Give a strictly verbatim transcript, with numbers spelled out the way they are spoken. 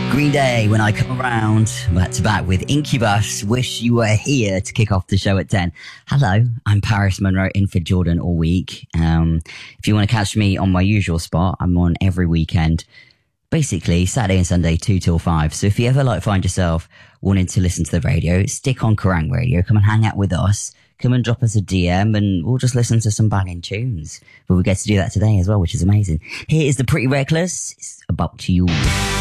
Green Day, When I Come Around, back to back with Incubus. Wish you were here to kick off the show at ten. Hello, I'm Paris Monroe, in for Jordan all week. Um, if you want to catch me on my usual spot, I'm on every weekend, basically Saturday and Sunday, two till five. So if you ever like find yourself wanting to listen to the radio, stick on Kerrang Radio, come and hang out with us, come and drop us a D M and we'll just listen to some banging tunes. But we get to do that today as well, which is amazing. Here is the Pretty Reckless. It's about to you.